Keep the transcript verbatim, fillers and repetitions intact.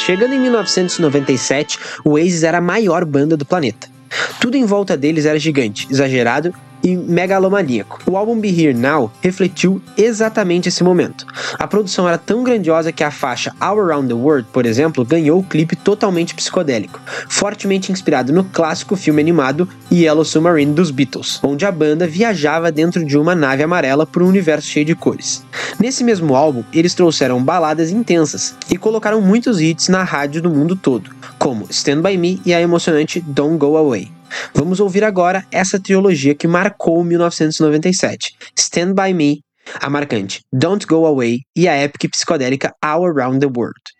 Chegando em mil novecentos e noventa e sete, o Oasis era a maior banda do planeta. Tudo em volta deles era gigante, exagerado e megalomaníaco. O álbum Be Here Now refletiu exatamente esse momento. A produção era tão grandiosa que a faixa All Around the World, por exemplo, ganhou o clipe totalmente psicodélico, fortemente inspirado no clássico filme animado Yellow Submarine dos Beatles, onde a banda viajava dentro de uma nave amarela por um universo cheio de cores. Nesse mesmo álbum, eles trouxeram baladas intensas e colocaram muitos hits na rádio do mundo todo, como Stand By Me e a emocionante Don't Go Away. Vamos ouvir agora essa trilogia que marcou mil novecentos e noventa e sete, Stand By Me, a marcante Don't Go Away e a épica psicodélica All Around the World.